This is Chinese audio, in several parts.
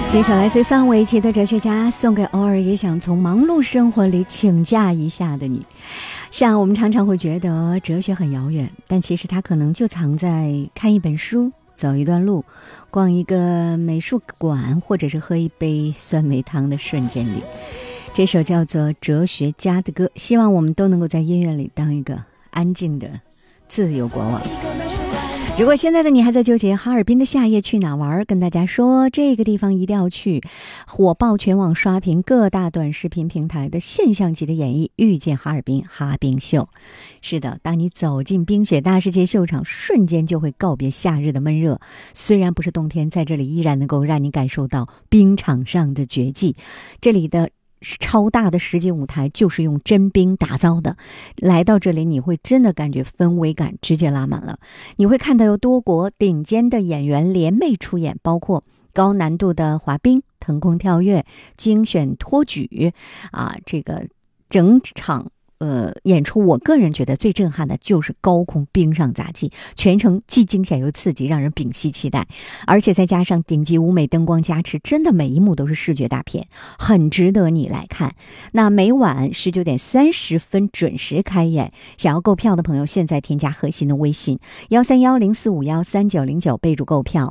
接下来最范玮琪的哲学家，送给偶尔也想从忙碌生活里请假一下的你。是啊，我们常常会觉得哲学很遥远，但其实它可能就藏在看一本书、走一段路、逛一个美术馆，或者是喝一杯酸梅汤的瞬间里。这首叫做《哲学家的歌》，希望我们都能够在音乐里当一个安静的自由国王。如果现在的你还在纠结哈尔滨的夏夜去哪玩，跟大家说这个地方一定要去，火爆全网刷屏各大短视频平台的现象级的演绎，遇见哈尔滨哈冰秀。是的，当你走进冰雪大世界秀场，瞬间就会告别夏日的闷热。虽然不是冬天，在这里依然能够让你感受到冰场上的绝技。这里的超大的实景舞台就是用真冰打造的，来到这里你会真的感觉氛围感直接拉满了。你会看到有多国顶尖的演员联袂出演，包括高难度的滑冰、腾空跳跃、精选托举这个整场演出，我个人觉得最震撼的就是高空冰上杂技，全程既惊险又刺激，让人屏息期待。而且再加上顶级舞美灯光加持，真的每一幕都是视觉大片，很值得你来看。那每晚19点30分准时开演，想要购票的朋友现在添加核心的微信13104513909，备注购票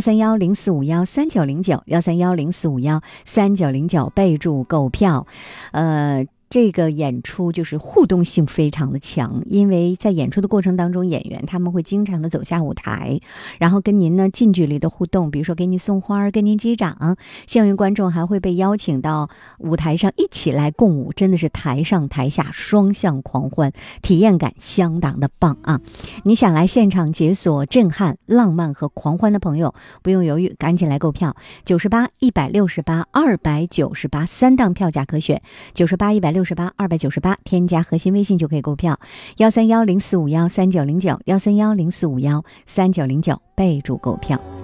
13104513909，13104513909，备注购票。这个演出就是互动性非常的强，因为在演出的过程当中，演员他们会经常的走下舞台，然后跟您呢近距离的互动，比如说给你送花，跟您击掌，幸运观众还会被邀请到舞台上一起来共舞，真的是台上台下双向狂欢，体验感相当的棒啊！你想来现场解锁震撼、浪漫和狂欢的朋友，不用犹豫，赶紧来购票，98、168、298，三档票价可选，98、168、298，添加核心微信就可以购票，13104513909，13104513909，备注购票。